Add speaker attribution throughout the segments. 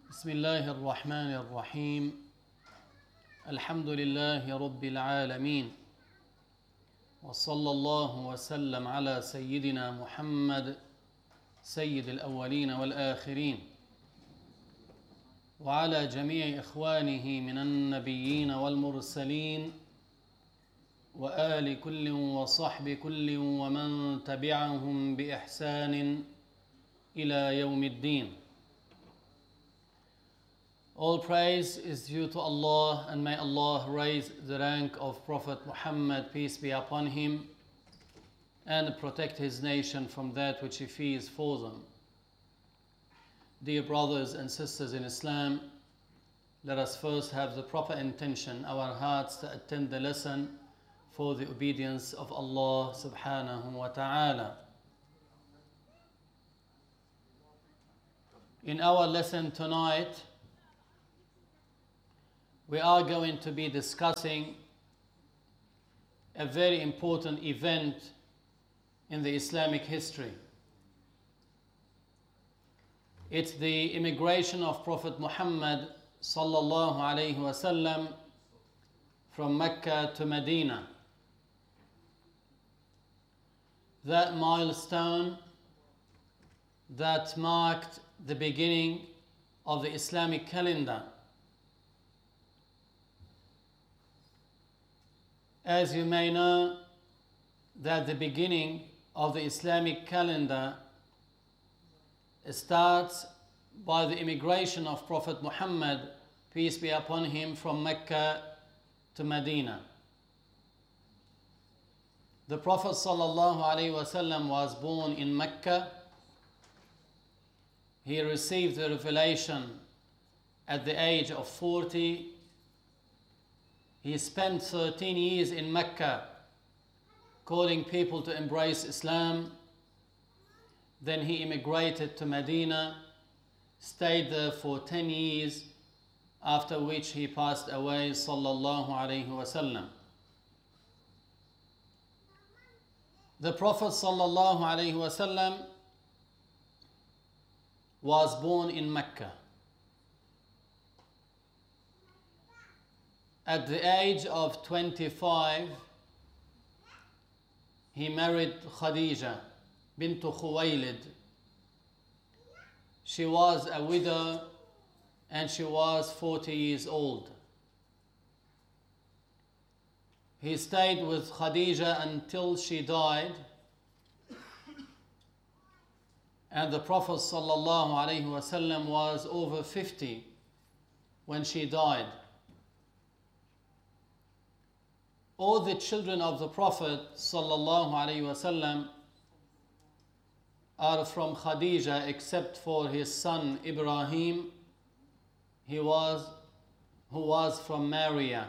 Speaker 1: بسم الله الرحمن الرحيم الحمد لله رب العالمين وصلى الله وسلم على سيدنا محمد سيد الأولين والآخرين وعلى جميع إخوانه من النبيين والمرسلين وآل كل وصحب كل ومن تبعهم بإحسان إلى يوم الدين. All praise is due to Allah, and may Allah raise the rank of Prophet Muhammad, peace be upon him, and protect his nation from that which he fears for them. Dear brothers and sisters in Islam, let us first have the proper intention, our hearts, to attend the lesson for the obedience of Allah subhanahu wa ta'ala. In our lesson tonight, we are going to be discussing a very important event in the Islamic history. It's the immigration of Prophet Muhammad sallallahu alayhi wasallam from Mecca to Medina. That milestone that marked the beginning of the Islamic calendar. As you may know, that the beginning of the Islamic calendar starts by the immigration of Prophet Muhammad, peace be upon him, from Mecca to Medina. The Prophet sallallahu alaihi wasallam was born in Mecca. He received the revelation at the age of 40. He spent 13 years in Mecca calling people to embrace Islam. Then he immigrated to Medina, stayed there for 10 years, after which he passed away sallallahu alaihi wasallam. The Prophet sallallahu alaihi wasallam was born in Mecca. At the age of 25, he married Khadija bint Khuwaylid. She was a widow and she was 40 years old. He stayed with Khadija until she died, and the Prophet sallallahu alaihi wasallam was over 50 when she died. All the children of the Prophet sallallahu alaihi wasallam are from Khadija except for his son Ibrahim, who was from Maria.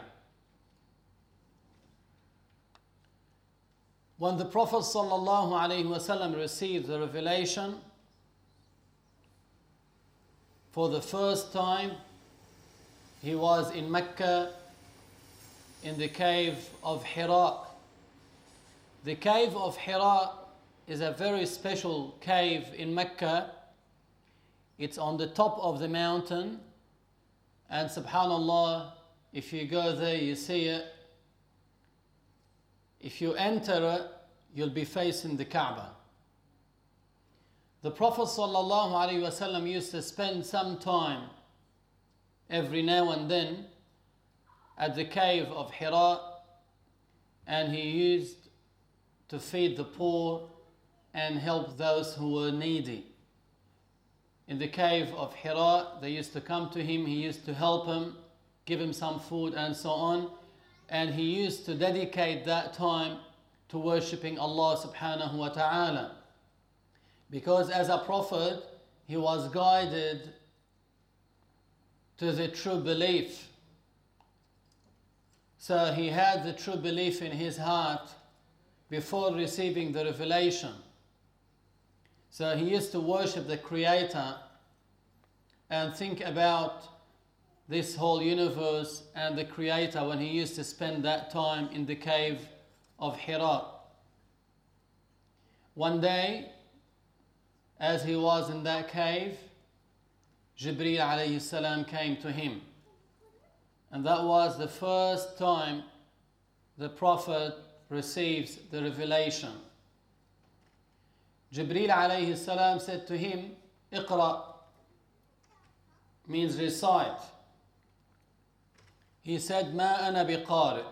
Speaker 1: When the Prophet sallallahu alaihi wasallam received the revelation for the first time, he was in Mecca in the cave of Hira. The cave of Hira is a very special cave in Mecca. It's on the top of the mountain, and subhanallah, if you go there, you see it. If you enter it, you'll be facing the Kaaba. The Prophet sallallahu alaihi wasallam used to spend some time every now and then at the cave of Hira, and he used to feed the poor and help those who were needy. In the cave of Hira, they used to come to him, he used to help him, give him some food and so on, and he used to dedicate that time to worshipping Allah subhanahu wa ta'ala. Because as a prophet, he was guided to the true belief. So he had the true belief in his heart before receiving the revelation. So he used to worship the Creator and think about this whole universe and the Creator when he used to spend that time in the cave of Hira. One day, as he was in that cave, Jibreel alayhi salam came to him. And that was the first time the Prophet receives the revelation. Jibreel alayhi salam said to him, Iqra, means recite. He said, Ma ana biqari.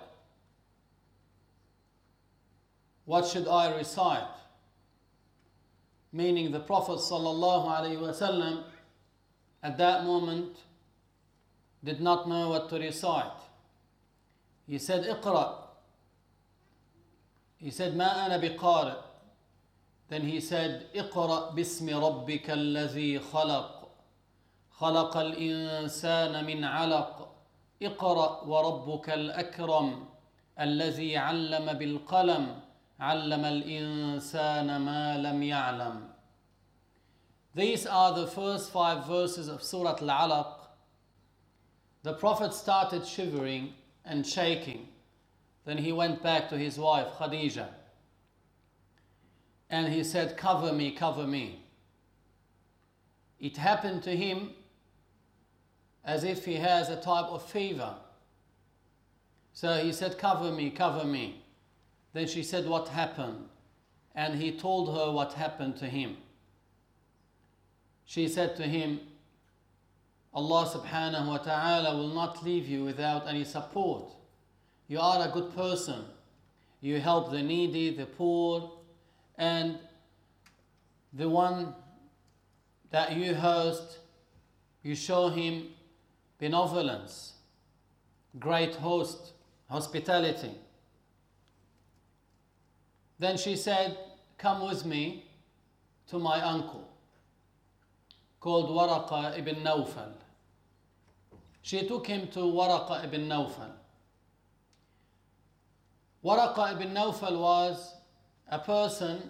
Speaker 1: What should I recite? Meaning the Prophet sallallahu alaihi wasallam at that moment did not know what to recite. He said, Iqra. He said, Ma ana biqari. Then he said, Iqra bismi rabbika allazi khalaq. خلق الإنسان من علق اقرأ وربك الأكرم الذي علم بالقلم علم الإنسان ما لم يعلم. These are the first 5 verses of Surah Al-Alaq. The Prophet started shivering and shaking. Then he went back to his wife Khadija and he said, cover me, cover me. It happened to him as if he has a type of fever. So he said, cover me, cover me. Then she said, what happened? And he told her what happened to him. She said to him, Allah subhanahu wa ta'ala will not leave you without any support. You are a good person. You help the needy, the poor, and the one that you host, you show him benevolence, great hospitality. Then she said, come with me to my uncle called Waraqa ibn Nawfal. She took him to Waraqa ibn Nawfal. Waraqa ibn Nawfal was a person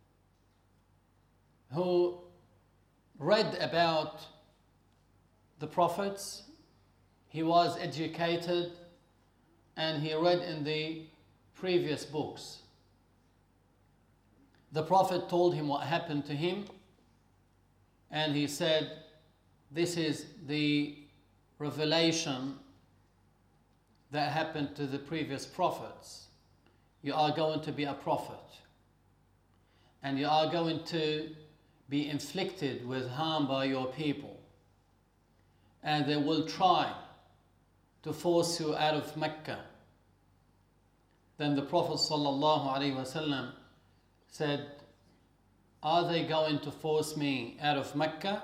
Speaker 1: who read about the prophets. He was educated and he read in the previous books. The Prophet told him what happened to him and he said, this is the revelation that happened to the previous prophets. You are going to be a prophet and you are going to be inflicted with harm by your people, and they will try to force you out of Mecca. Then the Prophet ﷺ said, are they going to force me out of Mecca?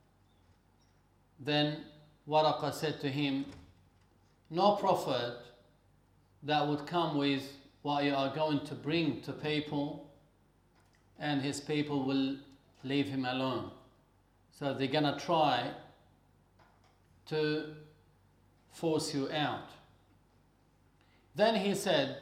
Speaker 1: Then Waraqa said to him, no prophet that would come with what you are going to bring to people and his people will leave him alone. So they're going to try to force you out. Then he said,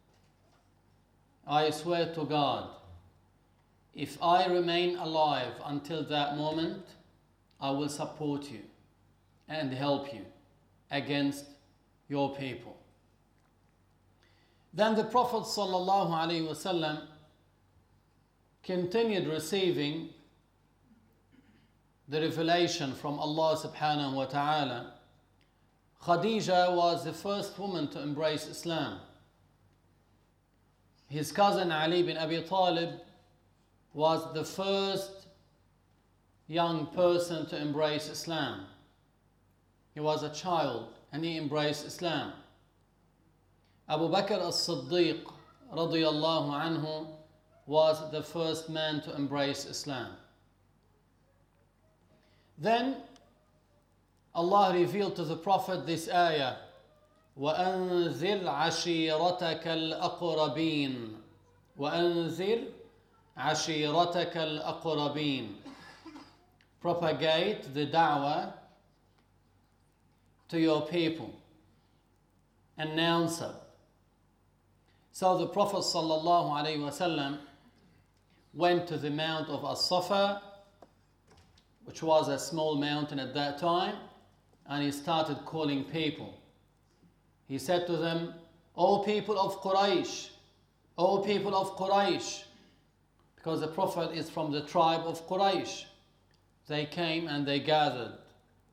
Speaker 1: I swear to God, if I remain alive until that moment, I will support you and help you against your people. Then the Prophet ﷺ continued receiving the revelation from Allah subhanahu wa ta'ala. Khadija was the first woman to embrace Islam. His cousin Ali bin Abi Talib was the first young person to embrace Islam. He was a child and he embraced Islam. Abu Bakr as-Siddiq radiyallahu anhu was the first man to embrace Islam. Then Allah revealed to the Prophet this ayah, وَأَنذِرْ عَشِيرَتَكَ الْأَقْرَبِينَ وَأَنذِرْ عَشِيرَتَكَ الْأَقْرَبِينَ. Propagate the da'wah to your people. Announce it. So the Prophet ﷺ went to the mount of As-Safa, which was a small mountain at that time, and he started calling people. He said to them, O people of Quraysh, O people of Quraysh, because the Prophet is from the tribe of Quraysh. They came and they gathered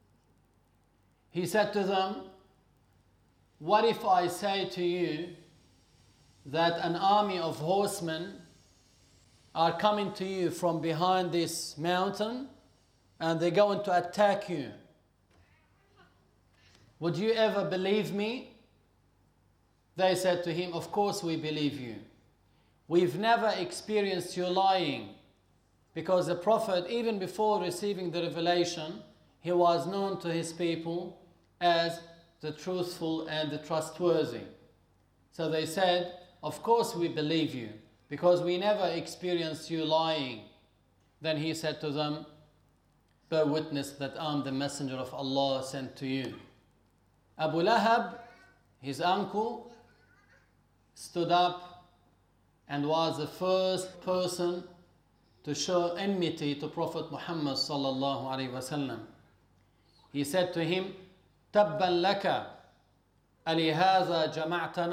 Speaker 1: He said to them, what if I say to you that an army of horsemen are coming to you from behind this mountain and they're going to attack you? Would you ever believe me? They said to him, of course we believe you. We've never experienced you lying, because the Prophet, even before receiving the revelation, he was known to his people as the truthful and the trustworthy. So they said, of course we believe you, because we never experienced you lying. Then he said to them, bear witness that I'm the messenger of Allah sent to you. Abu Lahab, his uncle, stood up and was the first person to show enmity to Prophet Muhammad sallallahu alaihi wasallam. He said to him, تبا لك ألهذا جمعتنا